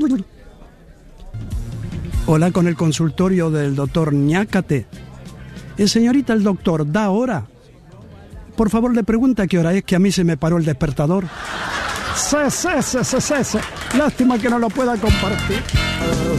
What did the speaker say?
Hola, con el consultorio del doctor Ñácate. Señorita, el doctor, ¿da hora? Por favor, le pregunta qué hora es, que a mí se me paró el despertador. Sí. Lástima que no lo pueda compartir.